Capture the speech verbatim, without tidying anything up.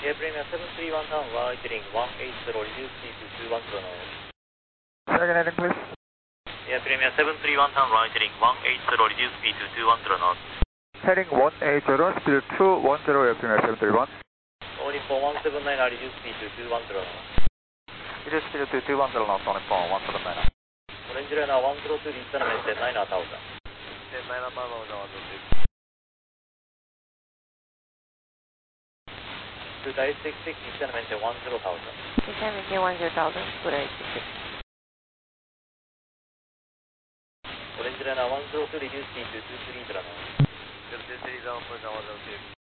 Air Premier seven three one down, heading one eight zero, reduce speed to two one zero knots. Second heading please. Air Premier seven three one down, heading one eight zero, reduce speed to two one zero knots. Heading one eight zero, speed two one zero, Air Premier seven three one. Only four one seven nine, reduce speed to two one zero knots. Reduce speed to two one zero knots, only four one seven nine. Orange Liner one zero two, reach nine nine thousand. nine thousand, one zero two. To die six six, descent one zero thousand. Descent one zero thousand, to die six six. Orange Liner one zero two, reduce speed to two three zero knots. two three zero, one zero two.